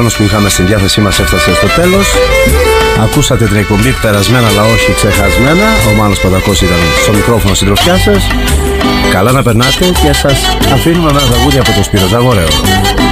χρόνος που είχαμε στη διάθεσή μας έφτασε στο τέλος. Ακούσατε την εκπομπή περασμένα αλλά όχι ξεχασμένα. Ο Μάνος Παντακός ήταν στο μικρόφωνο συντροφιά σας. Καλά να περνάτε και σας αφήνουμε ένα τραγούδι από το Σπύρο Ζαγορέο.